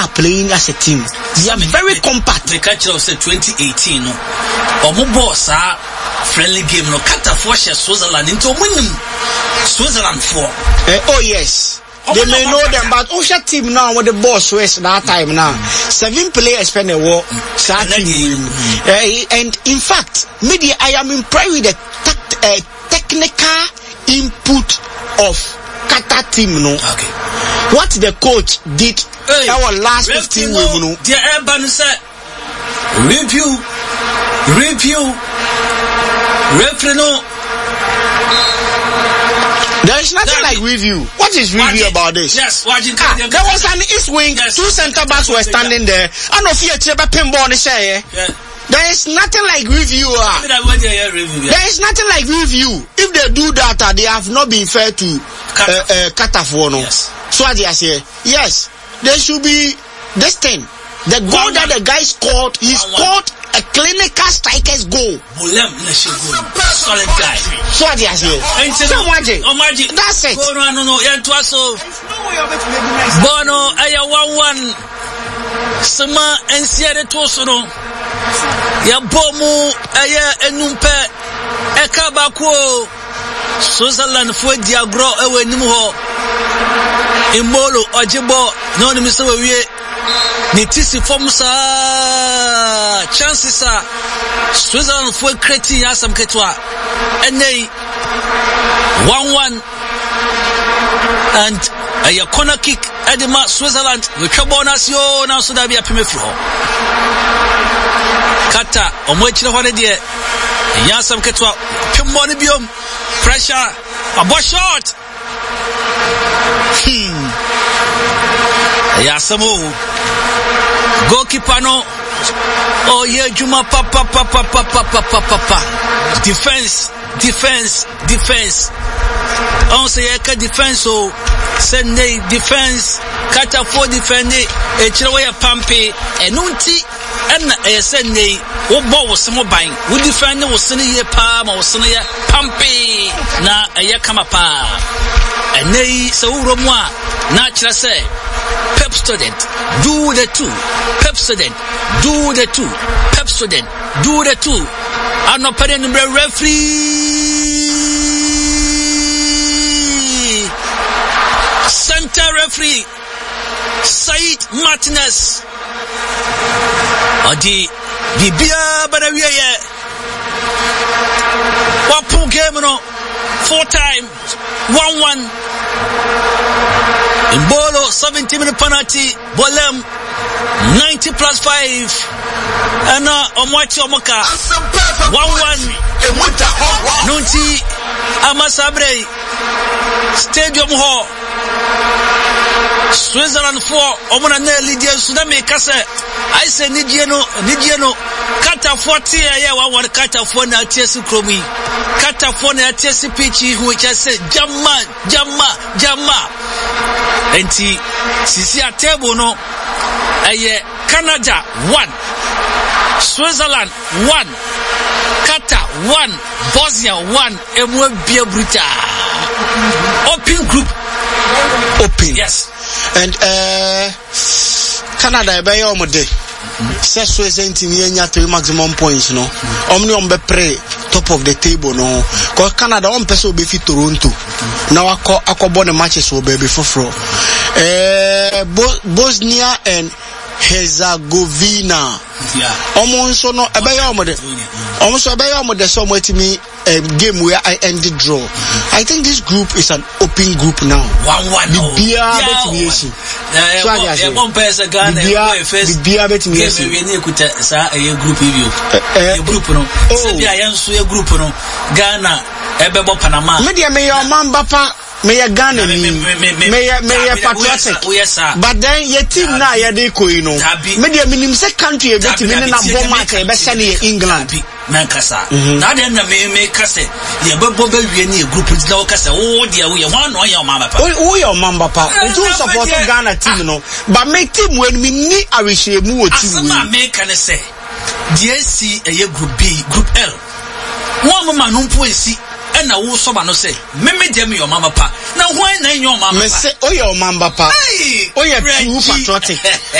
are playing as a team. They are very compact. The catcher of 2018 no. Omo boss friendly game no Qatar for Switzerland into winning Switzerland for. Oh yes. They may know them, but Osha team now with the boss was that time now. 7 players spend a war. And in fact, media, I am impressed with the technical input of Qatar team. No, okay. What the coach did our last 15 minutes. No, the urban said review, referee no. There is nothing like review. What is review about this? Yes, there was an east wing, 2 center backs were standing there. I know if you have a pinball on the share. There is nothing like review. There is nothing like review. If they do that, they have not been fair to Qatar for no. So what they say? Yes, there should be this thing. The goal that the guy scored, he scored a clinical striker's goal. Solid guy. So what they say? That's it. Bono, aya 1-1. Sama ensiere tosono. Ya bomu aya enumpe. Eka bako. Switzerland fue diagro ewe nimu ho. Imbolo ojibo no ni misewe wie. Ni tisi formusa chances are Switzerland fue creating yasam ketwa. Ene 1-1 and a corner kick Edema Switzerland we bonus yo now so that be a pime floor. Kata omwechire hone de yasam ketwa pimboni biom pressure a ball shot. Yasamu goalkeeper no. Oh yeah, Juma papa. Defense. On say eka defense o. Send defense. Kata for defend it. Echirawa pampe. Enunti enna send wo ball wo samo ban. Wo defend wo sene ye pa ma wo sene ye pampe na kama pa. Enei se wo mu a na kira say Pep student, do the 2. Pep student, do the 2. Pep student, do the 2. I'm not putting the referee. Center referee, Said Martinez. Adi, Bibia Banawiye. Wapu game no, 4 times, 1-1. Mbolo 70-minute penalty, Bolem 90 plus 5. And Omwachi Omoka 1-1. Nunti Amasabre Stadium Hall. Switzerland 4. Omona Lydia Sudame Kase. I say Nidiano. Kata 40 ya 1-1 Kata 4 na TSC Kromi. Kata 4 na TSC Pichi which I say Jamma. Enti sisi a table no Canada 1, Switzerland 1, Qatar 1, Bosnia 1, Bia Bruta. Open group. Open. Yes. And Canada by your day. Switzerland team nya 3 maximum points no. Omni on be pre top of the table no. Cause Canada on person be fit Toronto. Now akọ the matches will be for Bosnia and Herzegovina. Almost no the some game where I ended draw. I think this group is an open group now. 1-1. May a Ghana may a patriotic. But then your team now ya de ko you know. Media minimum say country bet me na bomb match e be send England. Nankasa. Na dem na me kase ye bebo be wie na group di na kase wo dia wo ye wan no your mama pa. Wo your mama pa. You support Ghana team no. But make team when me ni arishemu o team. Asama me kan say DSC e group B, group L. One mama no poesi. And now someone say, "Meme dem your mama pa." Now why na your mama? Me say, "Oh your mama pa." Oh your true patriotic.